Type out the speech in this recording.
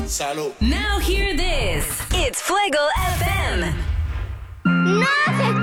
Salud. Now hear this. It's Fuego FM. No se